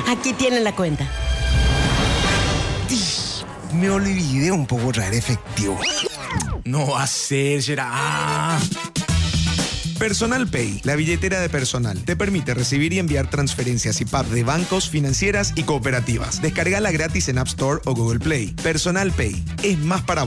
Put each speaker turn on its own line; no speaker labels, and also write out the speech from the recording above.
Aquí tienen la cuenta.
Me olvidé un poco traer efectivo.
No va a ser, será. Personal Pay, la billetera de personal, te permite recibir y enviar transferencias y PAP de bancos, financieras y cooperativas. Descárgala gratis en App Store o Google Play. Personal Pay es más para vos.